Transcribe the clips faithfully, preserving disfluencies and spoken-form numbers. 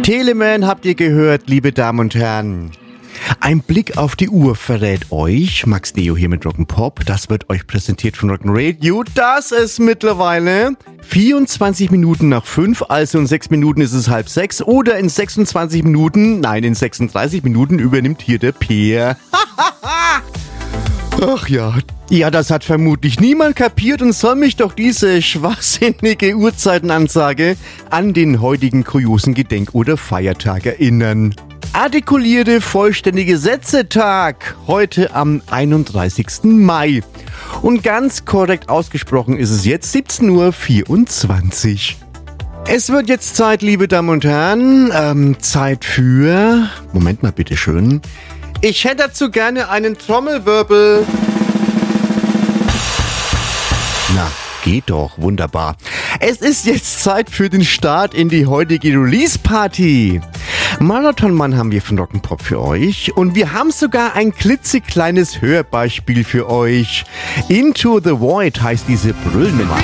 Teleman habt ihr gehört, liebe Damen und Herren. Ein Blick auf die Uhr verrät euch, Max Neo hier mit Rock'n'Pop, das wird euch präsentiert von Rock'n'Radio, dass es mittlerweile vierundzwanzig Minuten nach fünf, also in sechs Minuten ist es halb sechs, oder in sechsundzwanzig Minuten, nein, in sechsunddreißig Minuten übernimmt hier der Peer. Ach ja, ja, das hat vermutlich niemand kapiert und soll mich doch diese schwachsinnige Uhrzeitenansage an den heutigen kuriosen Gedenk- oder Feiertag erinnern. Artikulierte vollständige Sätze-Tag, heute am einunddreißigsten Mai. Und ganz korrekt ausgesprochen ist es jetzt siebzehn Uhr vierundzwanzig. Es wird jetzt Zeit, liebe Damen und Herren, ähm, Zeit für... Moment mal, bitteschön. Ich hätte dazu gerne einen Trommelwirbel. Na, geht doch, wunderbar. Es ist jetzt Zeit für den Start in die heutige Release-Party. Marathonmann haben wir von Rock'n'Pop für euch und wir haben sogar ein klitzekleines Hörbeispiel für euch. Into the Void heißt diese Brüllnummer.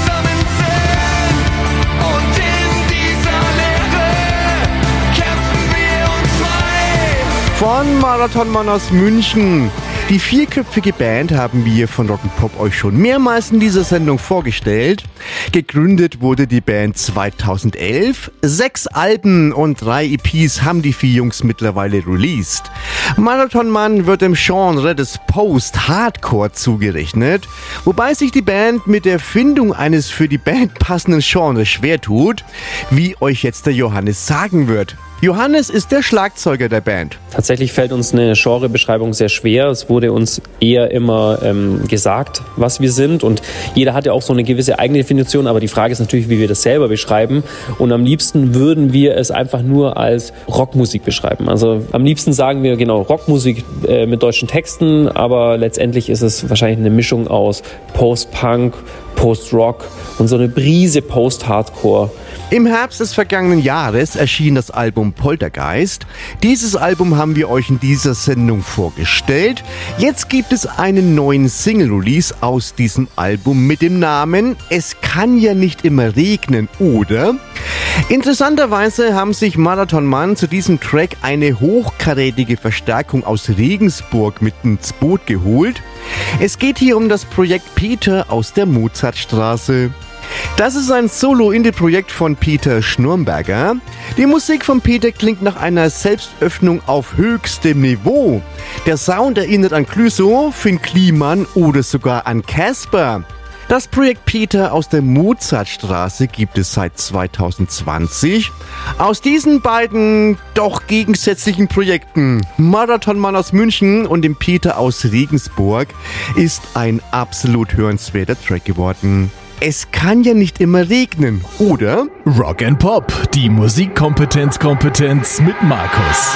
Von Marathonmann aus München. Die vierköpfige Band haben wir von Rock'n'Pop euch schon mehrmals in dieser Sendung vorgestellt. Gegründet wurde die Band zweitausendelf. Sechs Alben und drei E Ps haben die vier Jungs mittlerweile released. Marathonmann wird im Genre des Post-Hardcore zugerechnet, wobei sich die Band mit der Findung eines für die Band passenden Genres schwer tut, wie euch jetzt der Johannes sagen wird. Johannes ist der Schlagzeuger der Band. Tatsächlich fällt uns eine Genrebeschreibung sehr schwer. Es wurde uns eher immer ähm, gesagt, was wir sind. Und jeder hat ja auch so eine gewisse eigene Definition. Aber die Frage ist natürlich, wie wir das selber beschreiben. Und am liebsten würden wir es einfach nur als Rockmusik beschreiben. Also am liebsten sagen wir genau Rockmusik äh, mit deutschen Texten. Aber letztendlich ist es wahrscheinlich eine Mischung aus Post-Punk, Post-Rock und so eine Brise Post-Hardcore. Im Herbst des vergangenen Jahres erschien das Album Poltergeist. Dieses Album haben wir euch in dieser Sendung vorgestellt. Jetzt gibt es einen neuen Single-Release aus diesem Album mit dem Namen Es kann ja nicht immer regnen, oder? Interessanterweise haben sich Marathonmann zu diesem Track eine hochkarätige Verstärkung aus Regensburg mit ins Boot geholt. Es geht hier um das Projekt Peter aus der Mozartstraße. Das ist ein Solo-Indie-Projekt von Peter Schnurmberger. Die Musik von Peter klingt nach einer Selbstöffnung auf höchstem Niveau. Der Sound erinnert an Clouseau, Finn Kliman oder sogar an Casper. Das Projekt Peter aus der Mozartstraße gibt es seit zweitausendzwanzig. Aus diesen beiden doch gegensätzlichen Projekten, Marathonmann aus München und dem Peter aus Regensburg, ist ein absolut hörenswerter Track geworden. Es kann ja nicht immer regnen, oder? Rock'n'Pop, die Musikkompetenz-Kompetenz mit Markus.